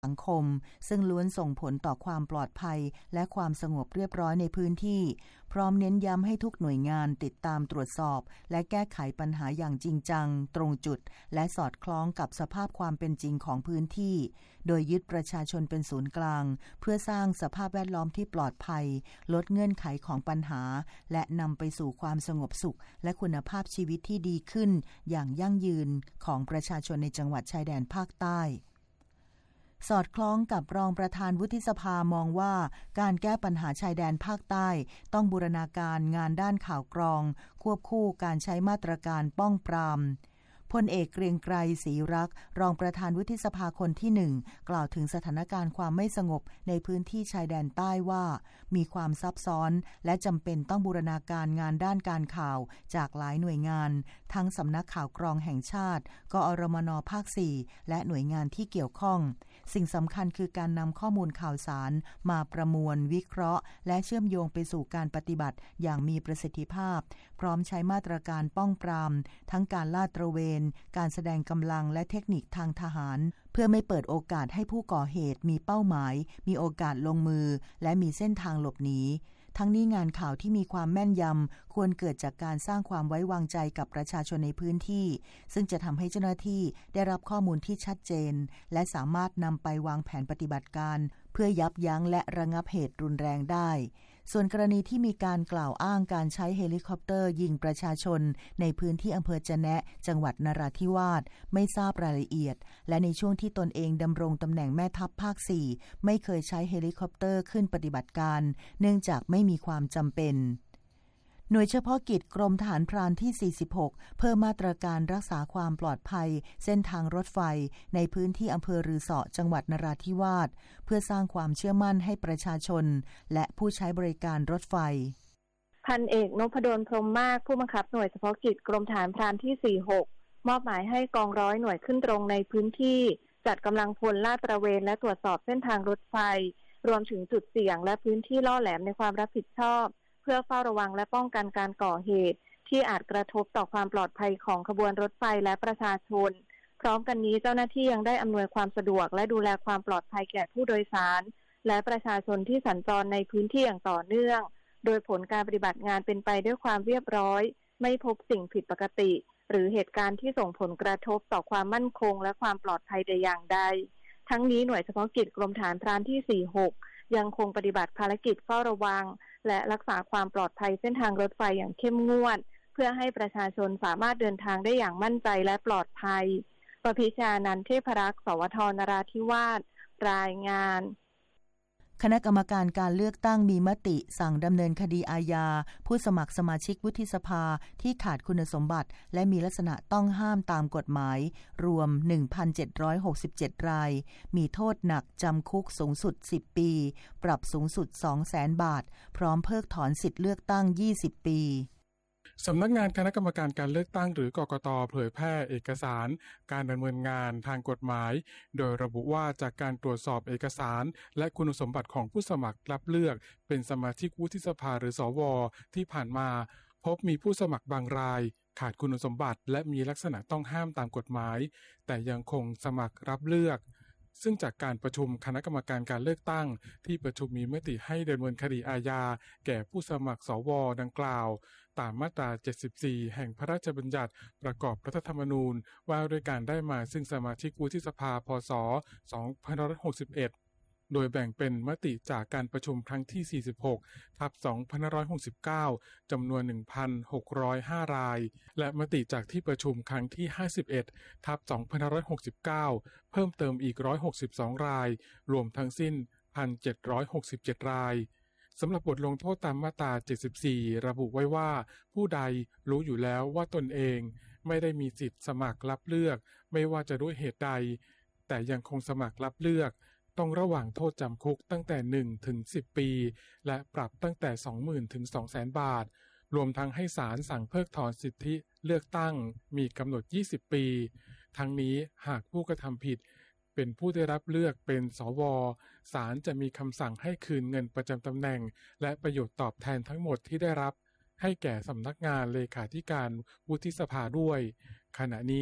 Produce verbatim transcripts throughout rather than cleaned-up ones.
สังคมซึ่งล้วนส่งผลต่อความปลอดภัยและความสงบเรียบร้อยในพื้นที่พร้อมเน้นย้ำให้ทุกหน่วยงานติดตามตรวจสอบและแก้ไขปัญหาอย่างจริงจังตรงจุดและสอดคล้องกับสภาพความเป็นจริงของพื้นที่โดยยึดประชาชนเป็นศูนย์กลางเพื่อสร้างสภาพแวดล้อมที่ปลอดภัยลดเงื่อนไขของปัญหาและนำไปสู่ความสงบสุขและคุณภาพชีวิตที่ดีขึ้นอย่างยั่งยืนของประชาชนในจังหวัดชายแดนภาคใต้สอดคล้องกับรองประธานวุฒิสภามองว่าการแก้ปัญหาชายแดนภาคใต้ต้องบูรณาการงานด้านข่าวกรองควบคู่การใช้มาตรการป้องปรามพลเอกเกรียงไกรศรีรักษ์รองประธานวุฒิสภาคนที่หนึ่งกล่าวถึงสถานการณ์ความไม่สงบในพื้นที่ชายแดนใต้ว่ามีความซับซ้อนและจำเป็นต้องบูรณาการงานด้านการข่าวจากหลายหน่วยงานทั้งสำนักข่าวกรองแห่งชาติกอรมนภาคสี่และหน่วยงานที่เกี่ยวข้องสิ่งสำคัญคือการนำข้อมูลข่าวสารมาประมวลวิเคราะห์และเชื่อมโยงไปสู่การปฏิบัติอย่างมีประสิทธิภาพพร้อมใช้มาตรการป้องปรามทั้งการลาดตระเวนการแสดงกำลังและเทคนิคทางทหารเพื่อไม่เปิดโอกาสให้ผู้ก่อเหตุมีเป้าหมายมีโอกาสลงมือและมีเส้นทางหลบหนีทั้งนี้งานข่าวที่มีความแม่นยำควรเกิดจากการสร้างความไว้วางใจกับประชาชนในพื้นที่ซึ่งจะทำให้เจ้าหน้าที่ได้รับข้อมูลที่ชัดเจนและสามารถนำไปวางแผนปฏิบัติการเพื่อยับยั้งและระงับเหตุรุนแรงได้ส่วนกรณีที่มีการกล่าวอ้างการใช้เฮลิคอปเตอร์ยิงประชาชนในพื้นที่อำเภอจะแนะจังหวัดนราธิวาสไม่ทราบรายละเอียดและในช่วงที่ตนเองดำรงตำแหน่งแม่ทัพภาคสี่ไม่เคยใช้เฮลิคอปเตอร์ขึ้นปฏิบัติการเนื่องจากไม่มีความจำเป็นหน่วยเฉพาะกิจกรมทหารพรานที่สี่สิบหกเพิ่มมาตรการรักษาความปลอดภัยเส้นทางรถไฟในพื้นที่อำเภอรือเสาะจังหวัดนราธิวาสเพื่อสร้างความเชื่อมั่นให้ประชาชนและผู้ใช้บริการรถไฟพันเอกนพดลพรหมมากผู้บังคับหน่วยเฉพาะกิจกรมทหารพรานที่สี่สิบหกมอบหมายให้กองร้อยหน่วยขึ้นตรงในพื้นที่จัดกำลังพลลาดตระเวนและตรวจสอบเส้นทางรถไฟรวมถึงจุดเสี่ยงและพื้นที่ล่อแหลมในความรับผิดชอบเพื่อเฝ้าระวังและป้องกันการก่อเหตุที่อาจกระทบต่อความปลอดภัยของขบวนรถไฟและประชาชนพร้อมกันนี้เจ้าหน้าที่ยังได้อำนวยความสะดวกและดูแลความปลอดภัยแก่ผู้โดยสารและประชาชนที่สัญจรในพื้นที่อย่างต่อเนื่องโดยผลการปฏิบัติงานเป็นไปด้วยความเรียบร้อยไม่พบสิ่งผิดปกติหรือเหตุการณ์ที่ส่งผลกระทบต่อความมั่นคงและความปลอดภัยใดอย่างใดทั้งนี้หน่วยเฉพาะกิจกรมทหารพรานที่สี่สิบหกยังคงปฏิบัติภารกิจเฝ้าระวังและรักษาความปลอดภัยเส้นทางรถไฟอย่างเข้มงวดเพื่อให้ประชาชนสามารถเดินทางได้อย่างมั่นใจและปลอดภัยประภิชานันท์เทพรักษ์สวทนราธิวาสรายงานคณะกรรมการการเลือกตั้งมีมติสั่งดำเนินคดีอาญาผู้สมัครสมาชิกวุฒิสภาที่ขาดคุณสมบัติและมีลักษณะต้องห้ามตามกฎหมายรวม หนึ่งพันเจ็ดร้อยหกสิบเจ็ด รายมีโทษหนักจำคุกสูงสุดสิบปีปรับสูงสุด สองแสน บาทพร้อมเพิกถอนสิทธิเลือกตั้งยี่สิบปีสำนักงานคณะกรรมการการเลือกตั้งหรือกกต.เผยแพร่เอกสารการดำเนินงานทางกฎหมายโดยระบุว่าจากการตรวจสอบเอกสารและคุณสมบัติของผู้สมัครรับเลือกเป็นสมาชิกวุฒิสภาหรือสวที่ผ่านมาพบมีผู้สมัครบางรายขาดคุณสมบัติและมีลักษณะต้องห้ามตามกฎหมายแต่ยังคงสมัครรับเลือกซึ่งจากการประชุมคณะกรรมการการเลือกตั้งที่ประชุมมีมติให้ดำเนินคดีอาญาแก่ผู้สมัครสวดังกล่าวตามมาตราเจ็ดสิบสี่แห่งพระราชบัญญัติประกอบรัฐธรรมนูญว่าด้วยการได้มาซึ่งสมาชิกวุฒิสภาพ.ศ. สองพันห้าร้อยหกสิบเอ็ดโดยแบ่งเป็นมติจากการประชุมครั้งที่สี่สิบหกทับสองพันห้าร้อยหกสิบเก้าจำนวน หนึ่งพันหกร้อยห้า รายและมติจากที่ประชุมครั้งที่ห้าสิบเอ็ดทับสองพันห้าร้อยหกสิบเก้าเพิ่มเติมอีกหนึ่งร้อยหกสิบสองรายรวมทั้งสิ้น หนึ่งพันเจ็ดร้อยหกสิบเจ็ด รายสำหรับบทลงโทษตามมาตราเจ็ดสิบสี่ระบุไว้ว่าผู้ใดรู้อยู่แล้วว่าตนเองไม่ได้มีสิทธิ์สมัครรับเลือกไม่ว่าจะด้วยเหตุใดแต่ยังคงสมัครรับเลือกต้องระหว่างโทษจำคุกตั้งแต่หนึ่งถึงสิบปีและปรับตั้งแต่ สองหมื่น ถึง สองแสน บาทรวมทั้งให้ศาลสั่งเพิกถอนสิทธิเลือกตั้งมีกำหนดยี่สิบปีทั้งนี้หากผู้กระทำผิดเป็นผู้ได้รับเลือกเป็นสวศาลจะมีคำสั่งให้คืนเงินประจำตำแหน่งและประโยชน์ตอบแทนทั้งหมดที่ได้รับให้แก่สำนักงานเลขาธิการวุฒิสภาด้วยขณะนี้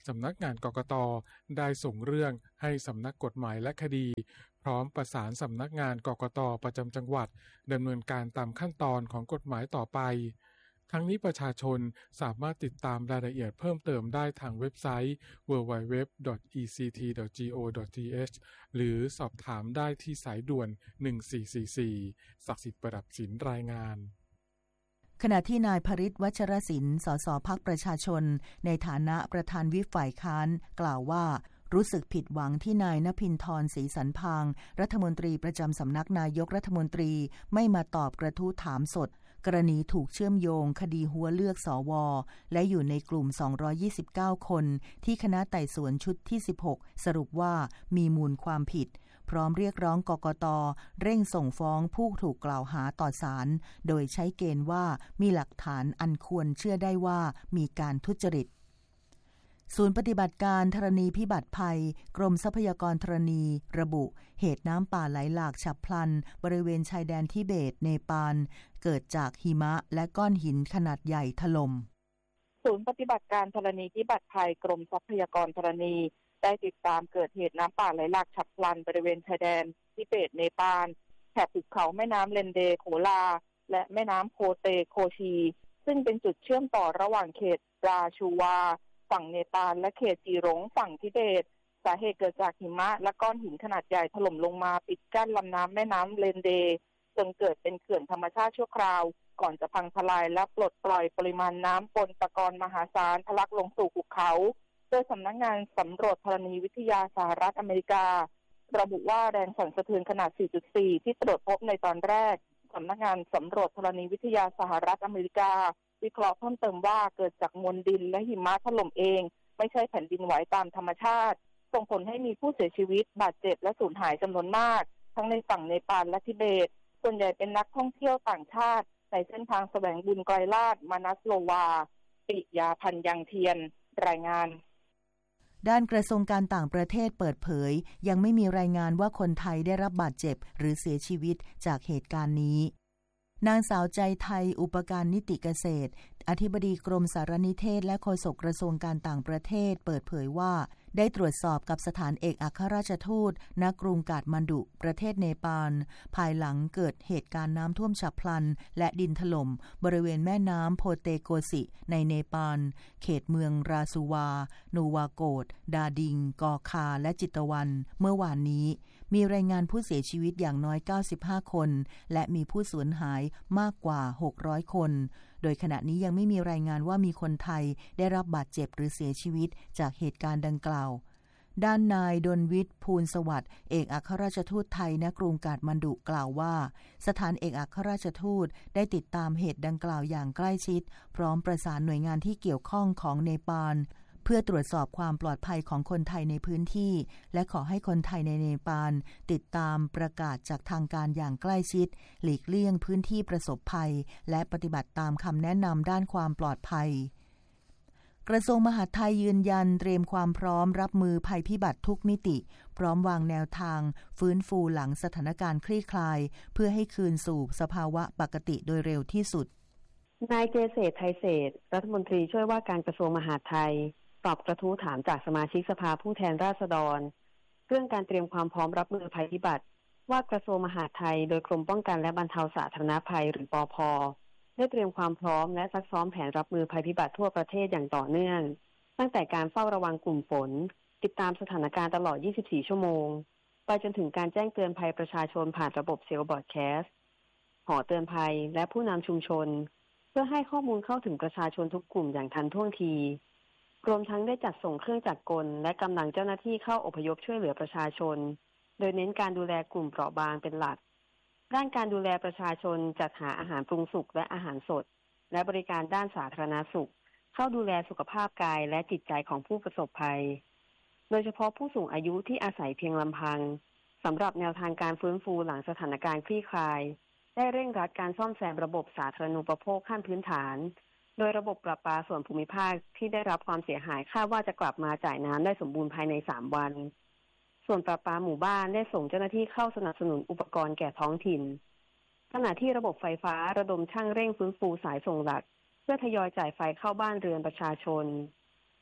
สำนักงานกกต.ได้ส่งเรื่องให้สำนักกฎหมายและคดีพร้อมประสานสำนักงานกกต.ประจำจังหวัดดำเนินการตามขั้นตอนของกฎหมายต่อไปทั้งนี้ประชาชนสามารถติดตามรายละเอียดเพิ่มเติมได้ทางเว็บไซต์ ดับเบิลยู ดับเบิลยู ดับเบิลยู ดอท อี ซี ที ดอท จี โอ ดอท ที เอช หรือสอบถามได้ที่สายด่วนหนึ่งสี่สี่สี่ศักดิ์สิทธิ์ประดับศิลป์รายงานขณะที่นายภริษฐ์ วัชรศิลป์ สสพรรคประชาชนในฐานะประธานวิปฝ่ายค้านกล่าวว่ารู้สึกผิดหวังที่นายณภินทร ศรีสันพางรัฐมนตรีประจำสำนักนายกรัฐมนตรีไม่มาตอบกระทู้ถามสดกรณีถูกเชื่อมโยงคดีหัวเลือกสวและอยู่ในกลุ่มสองร้อยยี่สิบเก้าคนที่คณะไต่สวนชุดที่สิบหกสรุปว่ามีมูลความผิดพร้อมเรียกร้องกกต.เร่งส่งฟ้องผู้ถูกกล่าวหาต่อศาลโดยใช้เกณฑ์ว่ามีหลักฐานอันควรเชื่อได้ว่ามีการทุจริตศูนย์ปฏิบัติการธรณีพิบัติภัยกรมทรัพยากรธรณีระบุเหตุน้ำป่าไหลหลากฉับพลันบริเวณชายแดนทิเบตเนปาลเกิดจากหิมะและก้อนหินขนาดใหญ่ถล่มศูนย์ปฏิบัติการธรณีพิบัติภัยกรมทรัพยากรธรณีได้ติดตามเกิดเหตุน้ำป่าไหลหลากฉับพลันบริเวณชายแดนทิเบตเนปาลแถบหุบเขาแม่น้ำเลนเดโคลาและแม่น้ำโคเตโคชีซึ่งเป็นจุดเชื่อมต่อระหว่างเขตราชูวาฝั่งเนปาลและเขตจีหลงฝั่งทิเบตสาเหตุเกิดจากหิมะและก้อนหินขนาดใหญ่ถล่มลงมาปิดกั้นลำน้ำแม่น้ำเลนเดจนเกิดเป็นเขื่อนธรรมชาติชั่วคราวก่อนจะพังทลายและปลดปล่อยปริมาณน้ำปนตะกอนมหาศาลทะลักลงสู่หุบเขาโดยสำนักงานสำรวจธรณีวิทยาสหรัฐอเมริการะบุว่าแรงสั่นสะเทือนขนาด สี่จุดสี่ ที่ตรวจพบในตอนแรกสำนักงานสำรวจธรณีวิทยาสหรัฐอเมริกาวิเคราะห์เพิ่มเติมว่าเกิดจากมวลดินและหิมะถล่มเองไม่ใช่แผ่นดินไหวตามธรรมชาติส่งผลให้มีผู้เสียชีวิตบาดเจ็บและสูญหายจำนวนมากทั้งในฝั่งเนปาลและทิเบตส่วนใหญ่เป็นนักท่องเที่ยวต่างชาติในเส้นทางแสวงบุญไกลลาดมานัสโลวาปิยาพันธ์ยังเทียนรายงานด้านกระทรวงการต่างประเทศเปิดเผยยังไม่มีรายงานว่าคนไทยได้รับบาดเจ็บหรือเสียชีวิตจากเหตุการณ์นี้นางสาวใจไทยอุปการนิติเกษตรอธิบดีกรมสารนิเทศและโฆษกกระทรวงการต่างประเทศเปิดเผยว่าได้ตรวจสอบกับสถานเอกอัครราชทูตณกรุงกาฐมานดุประเทศเนปาลภายหลังเกิดเหตุการณ์น้ำท่วมฉับพลันและดินถล่มบริเวณแม่น้ำโพเตโกสิในเนปาลเขตเมืองราซูวานูวาโกดดาดิงกอคาและจิตวันเมื่อวานนี้มีรายงานผู้เสียชีวิตอย่างน้อยเก้าสิบห้าคนและมีผู้สูญหายมากกว่าหกร้อยคนโดยขณะนี้ยังไม่มีรายงานว่ามีคนไทยได้รับบาดเจ็บหรือเสียชีวิตจากเหตุการณ์ดังกล่าวด้านนายดลวิทย์ภูลสวัสดิ์เอกอัครราชทูตไทยณกรุงกาฐมานดุกล่าวว่าสถานเอกอัครราชทูตได้ติดตามเหตุดังกล่าวอย่างใกล้ชิดพร้อมประสานหน่วยงานที่เกี่ยวข้องของเนปาลเพื่อตรวจสอบความปลอดภัยของคนไทยในพื้นที่และขอให้คนไทยในเนปาลติดตามประกาศจากทางการอย่างใกล้ชิดหลีกเลี่ยงพื้นที่ประสบภัยและปฏิบัติตามคำแนะนำด้านความปลอดภัยกระทรวงมหาดไทยยืนยันเตรียมความพร้อมรับมือภัยพิบัติทุกมิติพร้อมวางแนวทางฟื้นฟูหลังสถานการณ์คลี่คลายเพื่อให้คืนสู่สภาวะปกติโดยเร็วที่สุดนายเกษตรไทยเศรษฐ์รัฐมนตรีช่วยว่าการกระทรวงมหาดไทยตอบกระทู้ถามจากสมาชิกสภาผู้แทนราษฎรเรื่องการเตรียมความพร้อมรับมือภัยพิบัติว่ากระทรวงมหาดไทยโดยกรมป้องกันและบรรเทาสาธารณภัยหรือปภ.ได้เตรียมความพร้อมและซักซ้อมแผนรับมือภัยพิบัติทั่วประเทศอย่างต่อเนื่องตั้งแต่การเฝ้าระวังกลุ่มฝนติดตามสถานการณ์ตลอดยี่สิบสี่ชั่วโมงไปจนถึงการแจ้งเตือนภัยประชาชนผ่านระบบเซลล์บอดแคสต์หอเตือนภัยและผู้นำชุมชนเพื่อให้ข้อมูลเข้าถึงประชาชนทุกกลุ่มอย่างทันท่วงทีรวมทั้งได้จัดส่งเครื่องจักรกลและกำลังเจ้าหน้าที่เข้าอพยพช่วยเหลือประชาชนโดยเน้นการดูแลกลุ่มเปราะบางเป็นหลักด้านการดูแลประชาชนจัดหาอาหารปรุงสุกและอาหารสดและบริการด้านสาธารณสุขเข้าดูแลสุขภาพกายและจิตใจของผู้ประสบภัยโดยเฉพาะผู้สูงอายุที่อาศัยเพียงลำพังสำหรับแนวทางการฟื้นฟูหลังสถานการณ์คลี่คลายได้เร่งรัดการซ่อมแซมระบบสาธารณูปโภคขั้นพื้นฐานโดยระบบประปาส่วนภูมิภาคที่ได้รับความเสียหายคาดว่าจะกลับมาจ่ายน้ำได้สมบูรณ์ภายในสามวันส่วนประปาหมู่บ้านได้ส่งเจ้าหน้าที่เข้าสนับสนุนอุปกรณ์แก่ท้องถิ่นขณะที่ระบบไฟฟ้าระดมช่างเร่งฟื้นฟูสายส่งหลักเพื่อทยอยจ่ายไฟเข้าบ้านเรือนประชาชน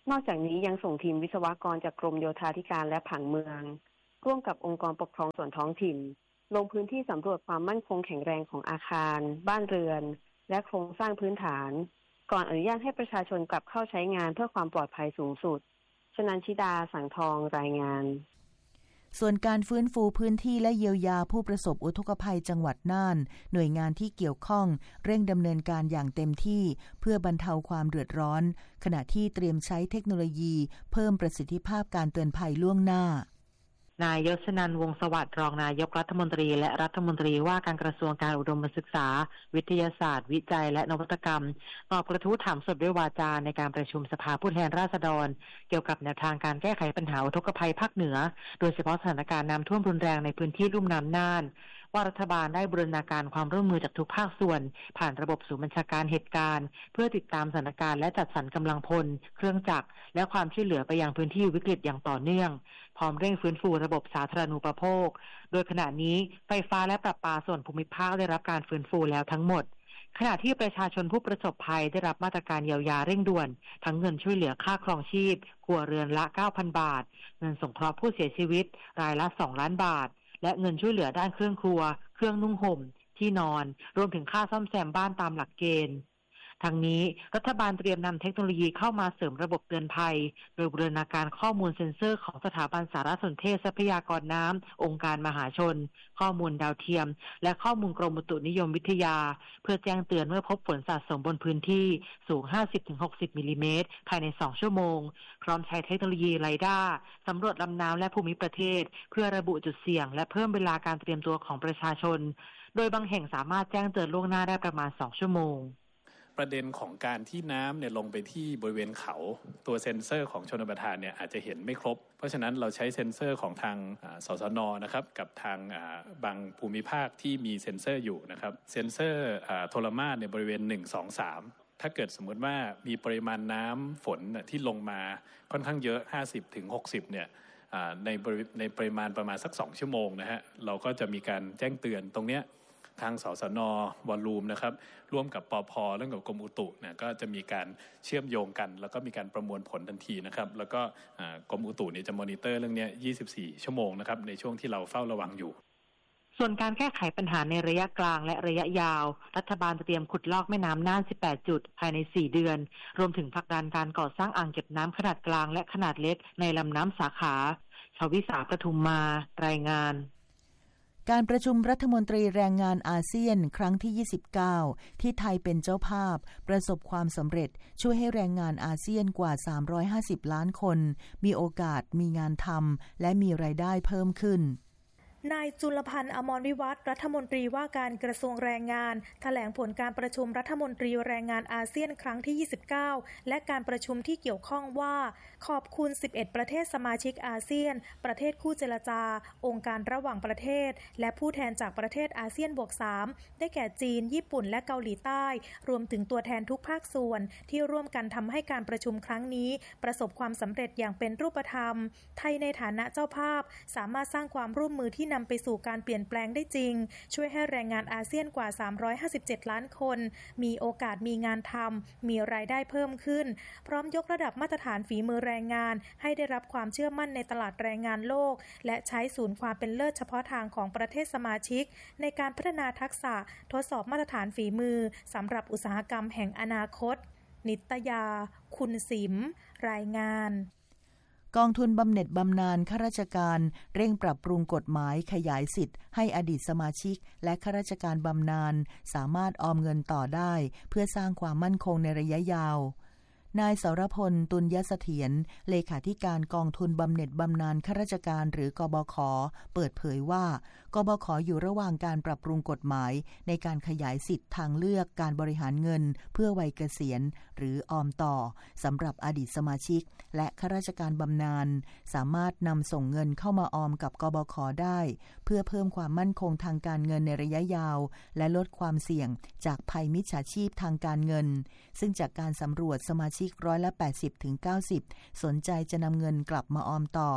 นอกจากนี้ยังส่งทีมวิศวกรจากกรมโยธาธิการและผังเมืองร่วมกับองค์กรปกครองส่วนท้องถิ่นลงพื้นที่สำรวจความมั่นคงแข็งแรงของอาคารบ้านเรือนและโครงสร้างพื้นฐานก่อนอนุญาตให้ประชาชนกลับเข้าใช้งานเพื่อความปลอดภัยสูงสุดชนันชิดาสังทองรายงานส่วนการฟื้นฟูพื้นที่และเยียวยาผู้ประสบอุทกภัยจังหวัดน่านหน่วยงานที่เกี่ยวข้องเร่งดำเนินการอย่างเต็มที่เพื่อบรรเทาความเดือดร้อนขณะที่เตรียมใช้เทคโนโลยีเพิ่มประสิทธิภาพการเตือนภัยล่วงหน้านายยศนันท์วงศ์สวัสดิ์รองนายกรัฐมนตรีและรัฐมนตรีว่าการกระทรวงการอุดมศึกษาวิทยาศาสตร์วิจัยและนวัตกรรมตอบกระทู้ถามสดด้วยวาจาในการประชุมสภาผู้แทนราษฎรเกี่ยวกับแนวทางการแก้ไขปัญหาอุทกภัยภาคเหนือโดยเฉพาะสถานการณ์น้ำท่วมรุนแรงในพื้นที่ลุ่มน้ำน่านว่ารัฐบาลได้บูรณาการความร่วมมือจากทุกภาคส่วนผ่านระบบศูนย์บัญชาการเหตุการณ์เพื่อติดตามสถานการณ์และจัดสรรกำลังพลเครื่องจักรและความช่วยเหลือไปยังพื้นที่วิกฤตอย่างต่อเนื่องพร้อมเร่งฟื้นฟูระบบสาธารณูปโภคโดยขณะนี้ไฟฟ้าและประปาส่วนภูมิภาคได้รับการฟื้นฟูแล้วทั้งหมดขณะที่ประชาชนผู้ประสบภัยได้รับมาตรการเยียวยาเร่งด่วนทั้งเงินช่วยเหลือค่าครองชีพครัวเรือนละ เก้าพัน บาทเงินสงเคราะห์ผู้เสียชีวิตรายละสองล้านบาทและเงินช่วยเหลือด้านเครื่องครัวเครื่องนุ่งห่มที่นอนรวมถึงค่าซ่อมแซมบ้านตามหลักเกณฑ์ทั้งนี้รัฐบาลเตรียมนำเทคโนโลยีเข้ามาเสริมระบบเตือนภัยโดยบูรณาการข้อมูลเซ็นเซอร์ของสถาบันสารสนเทศทรัพยากรน้ำองค์การมหาชนข้อมูลดาวเทียมและข้อมูลกรมอุตุนิยมวิทยาเพื่อแจ้งเตือนเมื่อพบฝนสะสมบนพื้นที่สูง ห้าสิบถึงหกสิบ มิลลิเมตรภายในสองชั่วโมงพร้อมใช้เทคโนโลยีไรดาร์สำรวจลำน้ำและภูมิประเทศเพื่อระบุจุดเสี่ยงและเพิ่มเวลาการเตรียมตัวของประชาชนโดยบางแห่งสามารถแจ้งเตือนล่วงหน้าได้ประมาณสองชั่วโมงประเด็นของการที่น้ำเนี่ยลงไปที่บริเวณเขาตัวเซ็นเซอร์ของชลประทานเนี่ยอาจจะเห็นไม่ครบเพราะฉะนั้นเราใช้เซ็นเซอร์ของทางสสน.นะครับกับทางบางภูมิภาคที่มีเซ็นเซอร์อยู่นะครับเซ็นเซอร์โทรมาศในบริเวณหนึ่ง สอง สามถ้าเกิดสมมติว่ามีปริมาณน้ำฝนที่ลงมาค่อนข้างเยอะ ห้าสิบถึงหกสิบ เนี่ยในในปริมาณประมาณสักสองชั่วโมงนะฮะเราก็จะมีการแจ้งเตือนตรงเนี้ยทางสสน.วอลลุ่มนะครับร่วมกับปภ.เรื่องกับกรมอุตุเนี่ยก็จะมีการเชื่อมโยงกันแล้วก็มีการประมวลผลทันทีนะครับแล้วก็กรมอุตุเนี่ยจะมอนิเตอร์เรื่องนี้ยี่สิบสี่ชั่วโมงนะครับในช่วงที่เราเฝ้าระวังอยู่ส่วนการแก้ไขปัญหาในระยะกลางและระยะยาวรัฐบาลเตรียมขุดลอกแม่น้ำน่านสิบแปดจุดภายในสี่เดือนรวมถึงผลักดันการก่อสร้างอ่างเก็บน้ำขนาดกลางและขนาดเล็กในลำน้ำสาขาชวิสาปทุมมารายงานการประชุมรัฐมนตรีแรงงานอาเซียนครั้งที่ยี่สิบเก้าที่ไทยเป็นเจ้าภาพประสบความสำเร็จช่วยให้แรงงานอาเซียนกว่าสามร้อยห้าสิบล้านคนมีโอกาสมีงานทำและมีรายได้เพิ่มขึ้นนายจุลพันธ์อมรวิวัฒน์รัฐมนตรีว่าการกระทรวงแรงงานแถลงผลการประชุมรัฐมนตรีแรงงานอาเซียนครั้งที่ยี่สิบเก้าและการประชุมที่เกี่ยวข้องว่าขอบคุณสิบเอ็ดประเทศสมาชิกอาเซียนประเทศคู่เจรจาองค์การระหว่างประเทศและผู้แทนจากประเทศอาเซียนบวกสามได้แก่จีนญี่ปุ่นและเกาหลีใต้รวมถึงตัวแทนทุกภาคส่วนที่ร่วมกันทำให้การประชุมครั้งนี้ประสบความสำเร็จอย่างเป็นรูปธรรมไทยในฐานะเจ้าภาพสามารถสร้างความร่วมมือที่นำไปสู่การเปลี่ยนแปลงได้จริงช่วยให้แรงงานอาเซียนกว่าสามร้อยห้าสิบเจ็ดล้านคนมีโอกาสมีงานทำมีรายได้เพิ่มขึ้นพร้อมยกระดับมาตรฐานฝีมือแรงงานให้ได้รับความเชื่อมั่นในตลาดแรงงานโลกและใช้ศูนย์ความเป็นเลิศเฉพาะทางของประเทศสมาชิกในการพัฒนาทักษะทดสอบมาตรฐานฝีมือสำหรับอุตสาหกรรมแห่งอนาคตนิตยาคุณสิมรายงานกองทุนบำเหน็จบำนาญข้าราชการเร่งปรับปรุงกฎหมายขยายสิทธิ์ให้อดีตสมาชิกและข้าราชการบำนาญสามารถออมเงินต่อได้เพื่อสร้างความมั่นคงในระยะยาวนายสรพลตุลยเสถียรเลขาธิการกองทุนบำเหน็จบำนาญข้าราชการหรือกบข.เปิดเผยว่ากบข.อยู่ระหว่างการปรับปรุงกฎหมายในการขยายสิทธิ์ทางเลือกการบริหารเงินเพื่อวัยเกษียณหรือออมต่อสำหรับอดีตสมาชิกและข้าราชการบำนาญสามารถนำส่งเงินเข้ามาออมกับกบข.ได้เพื่อเพิ่มความมั่นคงทางการเงินในระยะยาวและลดความเสี่ยงจากภัยมิจฉาชีพทางการเงินซึ่งจากการสำรวจสมาชิกร้อยละ แปดสิบถึงเก้าสิบ สนใจจะนำเงินกลับมาออมต่อ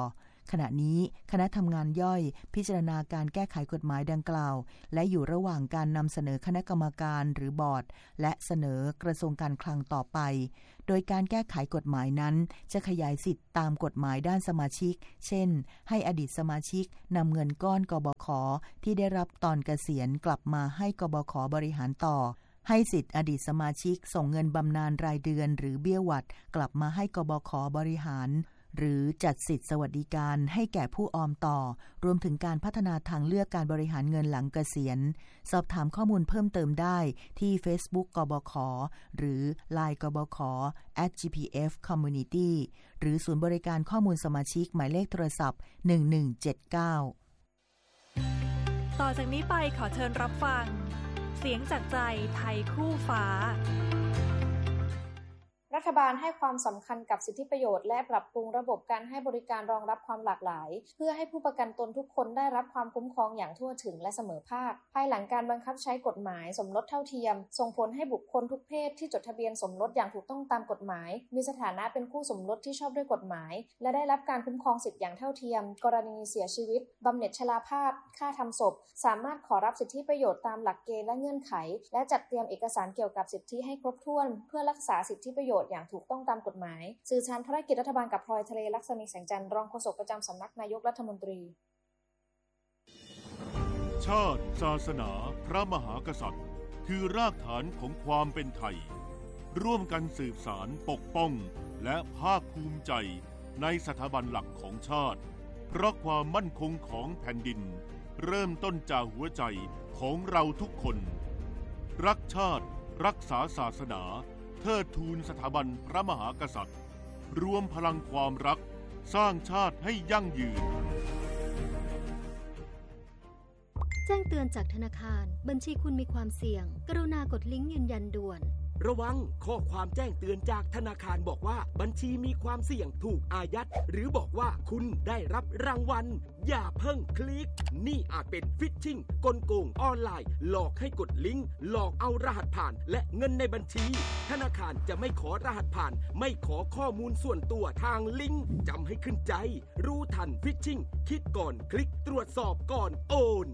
ขณะนี้คณะทำงานย่อยพิจารณาการแก้ไขกฎหมายดังกล่าวและอยู่ระหว่างการนำเสนอคณะกรรมการหรือบอร์ดและเสนอกระทรวงการคลังต่อไปโดยการแก้ไขกฎหมายนั้นจะขยายสิทธิตามกฎหมายด้านสมาชิกเช่นให้อดีตสมาชิกนำเงินก้อนกบข.ที่ได้รับตอนเกษียณกลับมาให้กบข.บริหารต่อให้สิทธิอดีตสมาชิกส่งเงินบำนาญรายเดือนหรือเบี้ยหวัดกลับมาให้กบข.บริหารหรือจัดสิทธิสวัสดิการให้แก่ผู้ออมต่อรวมถึงการพัฒนาทางเลือกการบริหารเงินหลังเกษียณสอบถามข้อมูลเพิ่มเติมได้ที่ Facebook กบข.หรือ ไลน์ กบข. แอท จี พี เอฟ Community หรือศูนย์บริการข้อมูลสมาชิกหมายเลขโทรศัพท์หนึ่งหนึ่งเจ็ดเก้าต่อจากนี้ไปขอเชิญรับฟังเสียงจากใจไทยคู่ฟ้ารัฐบาลให้ความสำคัญกับสิทธิประโยชน์และปรับปรุงระบบการให้บริการรองรับความหลากหลายเพื่อให้ผู้ประกันตนทุกคนได้รับความคุ้มครองอย่างทั่วถึงและเสมอภาคภายหลังการบังคับใช้กฎหมายสมรสเท่าเทียมส่งผลให้บุคคลทุกเพศที่จดทะเบียนสมรสอย่างถูกต้องตามกฎหมายมีสถานะเป็นคู่สมรสที่ชอบด้วยกฎหมายและได้รับการคุ้มครองสิทธิอย่างเท่าเทียมกรณีเสียชีวิตบำเหน็จชราภาพค่าทำศพสามารถขอรับสิทธิประโยชน์ตามหลักเกณฑ์และเงื่อนไขและจัดเตรียมเอกสารเกี่ยวกับสิทธิให้ครบถ้วนเพื่อรักษาสิทธิประโยชน์อย่างถูกต้องตามกฎหมายสื่อสารภารกิจรัฐบาลกับพลอยทะเลลักษณีแสงจันทร์รองโฆษกประจำสำนักนายกรัฐมนตรีชาติศาสนาพระมหากษัตริย์คือรากฐานของความเป็นไทยร่วมกันสืบสานปกป้องและภาคภูมิใจในสถาบันหลักของชาติเพราะความมั่นคงของแผ่นดินเริ่มต้นจากหัวใจของเราทุกคนรักชาติรักษาศาสนาเทิดทูนสถาบันพระมหากษัตริย์รวมพลังความรักสร้างชาติให้ยั่งยืนแจ้งเตือนจากธนาคารบัญชีคุณมีความเสี่ยงกรุณากดลิงก์ยืนยันด่วนระวังข้อความแจ้งเตือนจากธนาคารบอกว่าบัญชีมีความเสี่ยงถูกอายัดหรือบอกว่าคุณได้รับรางวัลอย่าเพิ่งคลิกนี่อาจเป็นฟิชชิงกลโกงออนไลน์หลอกให้กดลิงก์หลอกเอารหัสผ่านและเงินในบัญชีธนาคารจะไม่ขอรหัสผ่านไม่ขอข้อมูลส่วนตัวทางลิงก์จำให้ขึ้นใจรู้ทันฟิชชิงคิดก่อนคลิกตรวจสอบก่อนโอน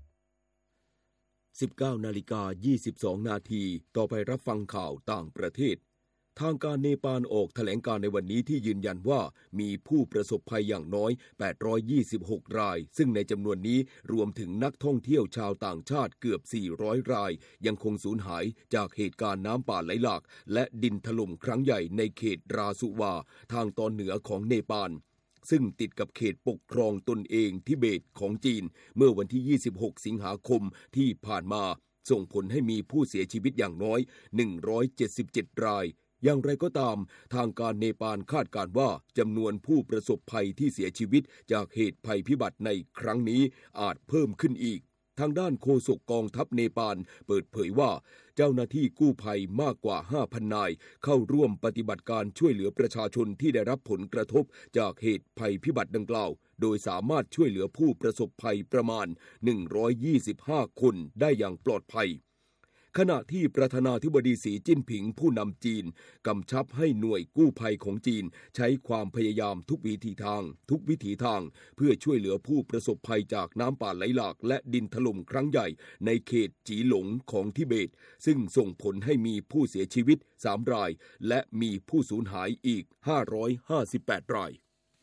สิบเก้านาฬิกายี่สิบสองนาทีต่อไปรับฟังข่าวต่างประเทศทางการเนปาลออกแถลงการในวันนี้ที่ยืนยันว่ามีผู้ประสบภัยอย่างน้อยแปดร้อยยี่สิบหกรายซึ่งในจำนวนนี้รวมถึงนักท่องเที่ยวชาวต่างชาติเกือบสี่ร้อยรายยังคงสูญหายจากเหตุการณ์น้ำป่าไหลหลากและดินถล่มครั้งใหญ่ในเขตราสุวาทางตอนเหนือของเนปาลซึ่งติดกับเขตปกครองตนเองทิเบตของจีนเมื่อวันที่ยี่สิบหกสิงหาคมที่ผ่านมาส่งผลให้มีผู้เสียชีวิตอย่างน้อยหนึ่งร้อยเจ็ดสิบเจ็ดรายอย่างไรก็ตามทางการเนปาลคาดการณ์ว่าจำนวนผู้ประสบภัยที่เสียชีวิตจากเหตุภัยพิบัติในครั้งนี้อาจเพิ่มขึ้นอีกทางด้านโฆษกกองทัพเนปาลเปิดเผยว่าเจ้าหน้าที่กู้ภัยมากกว่า ห้าพัน นายเข้าร่วมปฏิบัติการช่วยเหลือประชาชนที่ได้รับผลกระทบจากเหตุภัยพิบัติดังกล่าวโดยสามารถช่วยเหลือผู้ประสบภัยประมาณหนึ่งร้อยยี่สิบห้าคนได้อย่างปลอดภัยขณะที่ประธานาธิบดีสีจิ้นผิงผู้นำจีนกำชับให้หน่วยกู้ภัยของจีนใช้ความพยายามทุกวิถีทางทุกวิถีทางเพื่อช่วยเหลือผู้ประสบภัยจากน้ำป่าไหลหลากและดินถล่มครั้งใหญ่ในเขตจีหลงของทิเบตซึ่งส่งผลให้มีผู้เสียชีวิตสามรายและมีผู้สูญหายอีกห้าร้อยห้าสิบแปดราย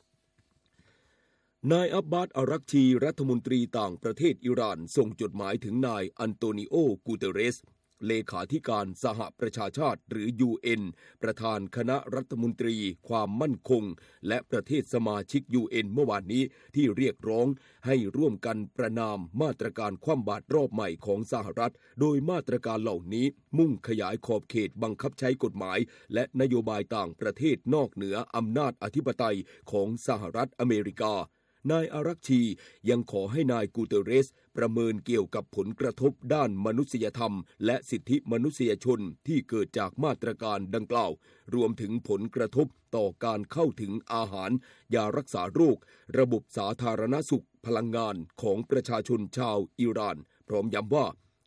นายอับบาส อารักชีรัฐมนตรีต่างประเทศอิหร่านส่งจดหมายถึงนายอันโตนิโอ กูเตเรสเลขาธิการสหประชาชาติหรือ ยู เอ็น ประธานคณะรัฐมนตรีความมั่นคงและประเทศสมาชิก ยู เอ็น เมื่อวานนี้ที่เรียกร้องให้ร่วมกันประณามมาตรการคว่ำบาตรรอบใหม่ของสหรัฐโดยมาตรการเหล่านี้มุ่งขยายขอบเขตบังคับใช้กฎหมายและนโยบายต่างประเทศนอกเหนืออำนาจอธิปไตยของสหรัฐอเมริกานายอารักชียังขอให้นายกูเตเรสประเมินเกี่ยวกับผลกระทบด้านมนุษยธรรมและสิทธิมนุษยชนที่เกิดจากมาตรการดังกล่าวรวมถึงผลกระทบต่อการเข้าถึงอาหารยารักษาโรคระบบสาธารณสุขพลังงานของประชาชนชาวอิหร่านพร้อมย้ำว่า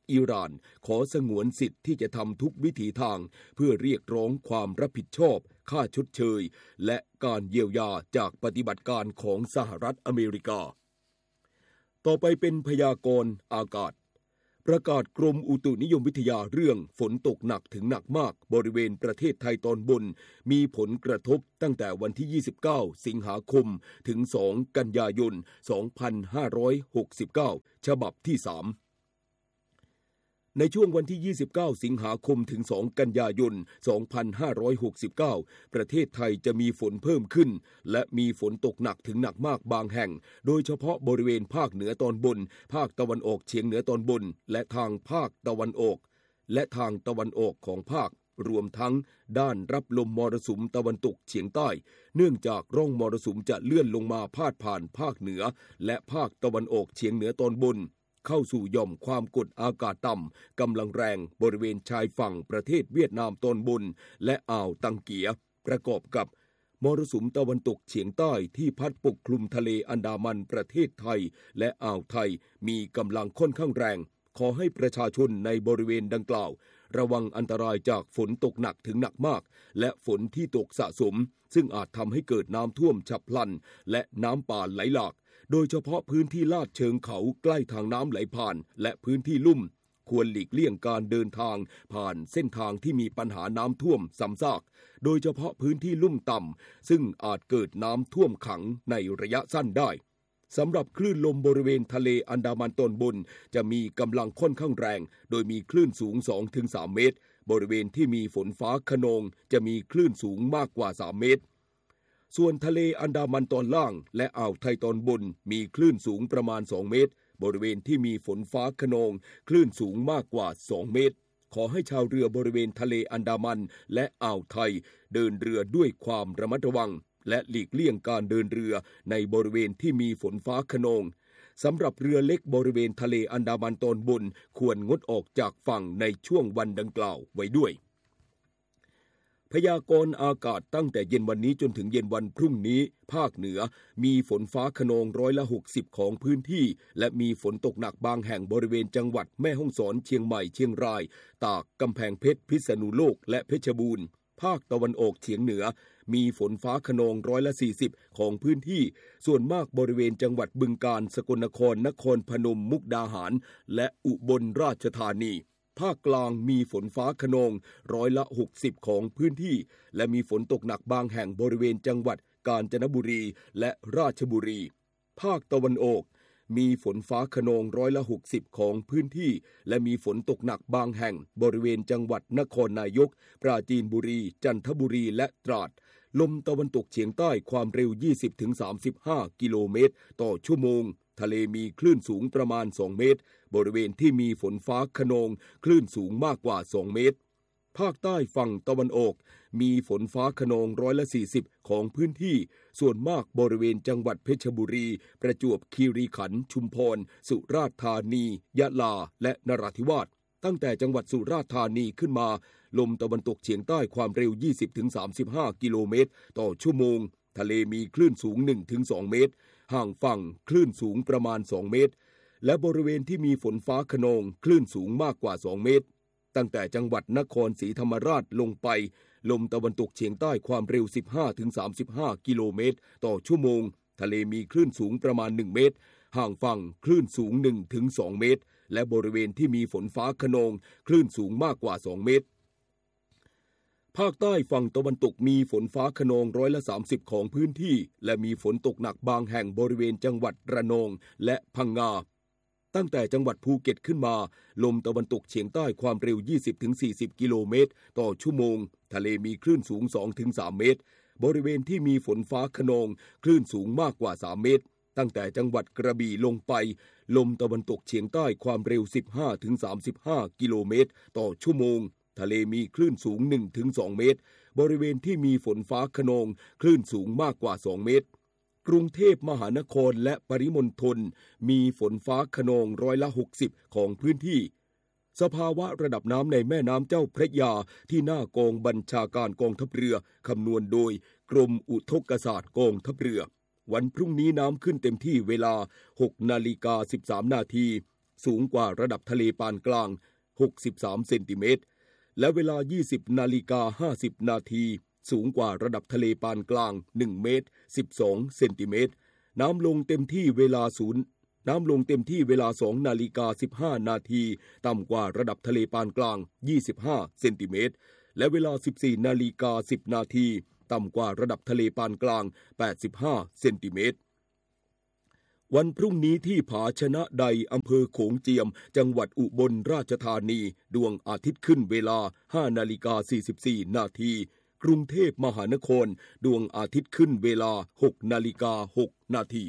อิหร่านขอสงวนสิทธิ์ที่จะทำทุกวิถีทางเพื่อเรียกร้องความรับผิดชอบค่าชดเชยและการเยียวยาจากปฏิบัติการของสหรัฐอเมริกาต่อไปเป็นพยากรณ์อากาศประกาศกรมอุตุนิยมวิทยาเรื่องฝนตกหนักถึงหนักมากบริเวณประเทศไทยตอนบนมีผลกระทบตั้งแต่วันที่ยี่สิบเก้าสิงหาคมถึงสองกันยายนสองพันห้าร้อยหกสิบเก้าฉบับที่สามในช่วงวันที่ยี่สิบเก้าสิงหาคมถึงสองกันยายนสองพันห้าร้อยหกสิบเก้าประเทศไทยจะมีฝนเพิ่มขึ้นและมีฝนตกหนักถึงหนักมากบางแห่งโดยเฉพาะบริเวณภาคเหนือตอนบนภาคตะวันออกเฉียงเหนือตอนบนและทางภาคตะวันออกและทางตะวันออกของภาครวมทั้งด้านรับลมมรสุมตะวันตกเฉียงใต้เนื่องจากร่องมรสุมจะเลื่อนลงมาพาดผ่านภาคเหนือและภาคตะวันออกเฉียงเหนือตอนบนเข้าสู่หย่อมความกดอากาศต่ำกำลังแรงบริเวณชายฝั่งประเทศเวียดนามตอนบนและอ่าวตังเกียประกอบกับมรสุมตะวันตกเฉียงใต้ที่พัดปกคลุมทะเลอันดามันประเทศไทยและอ่าวไทยมีกำลังค่อนข้างแรงขอให้ประชาชนในบริเวณดังกล่าวระวังอันตรายจากฝนตกหนักถึงหนักมากและฝนที่ตกสะสมซึ่งอาจทำให้เกิดน้ำท่วมฉับพลันและน้ำป่าไหลหลากโดยเฉพาะพื้นที่ลาดเชิงเขาใกล้ทางน้ำไหลผ่านและพื้นที่ลุ่มควรหลีกเลี่ยงการเดินทางผ่านเส้นทางที่มีปัญหาน้ำท่วมซ้ำซากโดยเฉพาะพื้นที่ลุ่มต่ำซึ่งอาจเกิดน้ำท่วมขังในระยะสั้นได้สำหรับคลื่นลมบริเวณทะเลอันดามันตอนบนจะมีกำลังค่อนข้างแรงโดยมีคลื่นสูง สองถึงสาม เมตรบริเวณที่มีฝนฟ้าคะนองจะมีคลื่นสูงมากกว่าสามเมตรส่วนทะเลอันดามันตอนล่างและอ่าวไทยตอนบนมีคลื่นสูงประมาณสองเมตรบริเวณที่มีฝนฟ้าคะนองคลื่นสูงมากกว่าสองเมตรขอให้ชาวเรือบริเวณทะเลอันดามันและอ่าวไทยเดินเรือด้วยความระมัดระวังและหลีกเลี่ยงการเดินเรือในบริเวณที่มีฝนฟ้าคะนองสำหรับเรือเล็กบริเวณทะเลอันดามันตอนบนควรงดออกจากฝั่งในช่วงวันดังกล่าวไว้ด้วยพยากรณ์อากาศตั้งแต่เย็นวันนี้จนถึงเย็นวันพรุ่งนี้ภาคเหนือมีฝนฟ้าคะนองร้อยละหกสิบของพื้นที่และมีฝนตกหนักบางแห่งบริเวณจังหวัดแม่ฮ่องสอนเชียงใหม่เชียงรายตากกำแพงเพชรพิษณุโลกและเพชรบูรณ์ภาคตะวันออกเฉียงเหนือมีฝนฟ้าคะนองร้อยละสี่สิบของพื้นที่ส่วนมากบริเวณจังหวัดบึงกาฬสกลนครนครพนมมุกดาหารและอุบลราชธานีภาคกลางมีฝนฟ้าคะนองร้อยละหกสิบของพื้นที่และมีฝนตกหนักบางแห่งบริเวณจังหวัดกาญจนบุรีและราชบุรีภาคตะวันออกมีฝนฟ้าคะนองร้อยละหกสิบของพื้นที่และมีฝนตกหนักบางแห่งบริเวณจังหวัดนครนายกปราจีนบุรีจันทบุรีและตราดลมตะวันตกเฉียงใต้ความเร็ว ยี่สิบถึงสามสิบห้า กิโลเมตรต่อชั่วโมงทะเลมีคลื่นสูงประมาณสองเมตรบริเวณที่มีฝนฟ้าคะนองคลื่นสูงมากกว่าสองเมตรภาคใต้ฝั่งตะวันออกมีฝนฟ้าคะนองร้อยละสี่สิบของพื้นที่ส่วนมากบริเวณจังหวัดเพชรบุรีประจวบคีรีขันธ์ชุมพรสุราษฎร์ธานียะลาและนราธิวาสตั้งแต่จังหวัดสุราษฎร์ธานีขึ้นมาลมตะวันตกเฉียงใต้ความเร็ว ยี่สิบถึงสามสิบห้า กิโลเมตรต่อชั่วโมงทะเลมีคลื่นสูง หนึ่งถึงสอง เมตรห่างฝั่งคลื่นสูงประมาณสองเมตรและบริเวณที่มีฝนฟ้าคะนองคลื่นสูงมากกว่าสองเมตรตั้งแต่จังหวัดนครศรีธรรมราชลงไปลมตะวันตกเฉียงใต้ความเร็ว สิบห้าถึงสามสิบห้า กิโลเมตรต่อชั่วโมงทะเลมีคลื่นสูงประมาณหนึ่งเมตรห่างฝั่งคลื่นสูง หนึ่งถึงสอง เมตรและบริเวณที่มีฝนฟ้าคะนองคลื่นสูงมากกว่าสองเมตรภาคใต้ฝั่งตะวันตกมีฝนฟ้าคะนองร้อยละสามสิบของพื้นที่และมีฝนตกหนักบางแห่งบริเวณจังหวัดระนองและพังงาตั้งแต่จังหวัดภูเก็ตขึ้นมาลมตะวันตกเฉียงใต้ความเร็ว ยี่สิบถึงสี่สิบ กิโลเมตรต่อชั่วโมงทะเลมีคลื่นสูง สองถึงสาม เมตรบริเวณที่มีฝนฟ้าคะนองคลื่นสูงมากกว่าสามเมตรตั้งแต่จังหวัดกระบี่ลงไปลมตะวันตกเฉียงใต้ความเร็ว สิบห้าถึงสามสิบห้า กิโลเมตรต่อชั่วโมงทะเลมีคลื่นสูง หนึ่งถึงสอง เมตรบริเวณที่มีฝนฟ้าคะนองคลื่นสูงมากกว่าสองเมตรกรุงเทพมหานครและปริมณฑลมีฝนฟ้าคะนองร้อยละหกสิบของพื้นที่สภาวะระดับน้ำในแม่น้ำเจ้าพระยาที่หน้ากองบัญชาการกองทัพเรือคำนวณโดยกรมอุทกศาสตร์กองทัพเรือวันพรุ่งนี้น้ำขึ้นเต็มที่เวลา หกนาฬิกาสิบสามนาทีสูงกว่าระดับทะเลปานกลางหกสิบสามเซนติเมตรและเวลา ยี่สิบนาฬิกาห้าสิบนาทีสูงกว่าระดับทะเลปานกลางหนึ่งเมตรสิบสองเซนติเมตรน้ำลงเต็มที่เวลาศูนย์น้ำลงเต็มที่เวลาสองนาฬิกาสิบห้านาทีต่ำกว่าระดับทะเลปานกลางยี่สิบห้าเซนติเมตรและเวลา สิบสี่นาฬิกาสิบนาทีต่ำกว่าระดับทะเลปานกลางแปดสิบห้าเซนติเมตรวันพรุ่งนี้ที่ผาชนะใดอำเภอโขงเจียมจังหวัดอุบลราชธานีดวงอาทิตย์ขึ้นเวลาห้านาฬิกาสี่สิบสี่นาทีกรุงเทพมหานครดวงอาทิตย์ขึ้นเวลาหกนาฬิกาหกนาที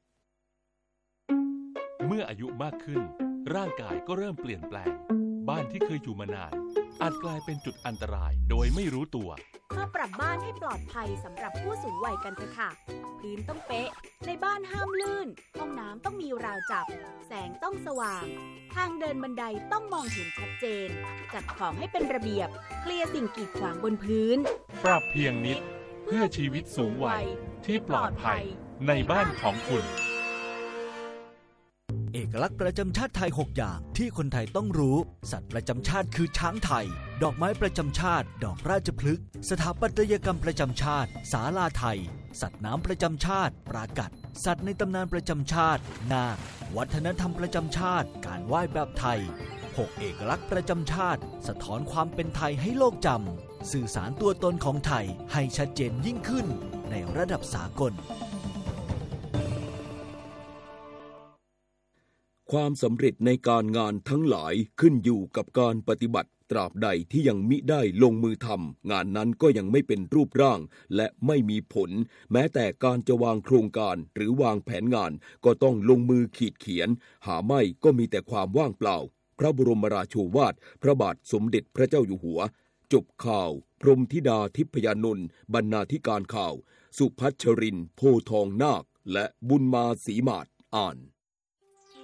เมื่ออายุมากขึ้นร่างกายก็เริ่มเปลี่ยนแปลงบ้านที่เคยอยู่มานานอาจกลายเป็นจุดอันตรายโดยไม่รู้ตัวมาปรับบ้านให้ปลอดภัยสำหรับผู้สูงวัยกันเถอะค่ะพื้นต้องเป๊ะในบ้านห้ามลื่นห้องน้ำต้องมีราวจับแสงต้องสว่างทางเดินบันไดต้องมองเห็นชัดเจนจัดของให้เป็นระเบียบเคลียร์สิ่งกีดขวางบนพื้นปรับเพียงนิดเพื่อชีวิตสูงวัยที่ปลอดภัยในบ้านของคุณเอกลักษณ์ประจำชาติไทยหกอย่างที่คนไทยต้องรู้สัตว์ประจำชาติคือช้างไทยดอกไม้ประจำชาติดอกราชพฤกษ์สถาปัตยกรรมประจำชาติศาลาไทยสัตว์น้ำประจำชาติปรากัดสัตว์ในตำนานประจำชาตินาควัฒนธรรมประจำชาติการไหว้แบบไทยหกเอกลักษณ์ประจำชาติสะท้อนความเป็นไทยให้โลกจำสื่อสารตัวตนของไทยให้ชัดเจนยิ่งขึ้นในระดับสากลความสำเร็จในการงานทั้งหลายขึ้นอยู่กับการปฏิบัติตราบใดที่ยังมิได้ลงมือทำงานนั้นก็ยังไม่เป็นรูปร่างและไม่มีผลแม้แต่การจะวางโครงการหรือวางแผนงานก็ต้องลงมือขีดเขียนหาไม่ก็มีแต่ความว่างเปล่าพระบรมราโชวาทพระบาทสมเด็จพระเจ้าอยู่หัวจบข่าวพรหมธิดาทิพยานนท์บรรณาธิการข่าวสุพัชรินทร์โพทองนาคและบุญมาศรีมาศอ่าน